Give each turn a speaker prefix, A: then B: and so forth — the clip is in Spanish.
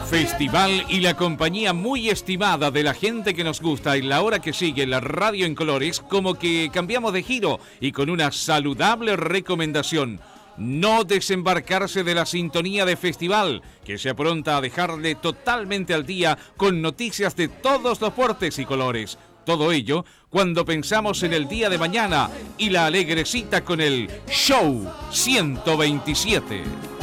A: Festival y la compañía muy estimada de la gente que nos gusta y la hora que sigue la radio en colores, como que cambiamos de giro y con una saludable recomendación: no desembarcarse de la sintonía de Festival, que se apronta a dejarle totalmente al día con noticias de todos los portes y colores. Todo ello cuando pensamos en el día de mañana y la alegre cita con el Show 127.